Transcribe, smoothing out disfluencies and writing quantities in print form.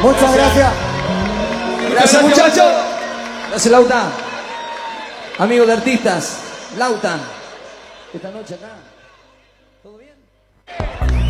Muchas gracias. Gracias, muchachos. Gracias, Lautan. Amigo de artistas, Lautan. Esta noche acá.